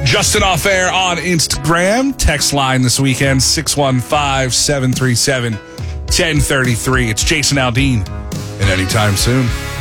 Justin Off Air on Instagram. Text line this weekend, 615-737-1033. It's Jason Aldean. And anytime soon.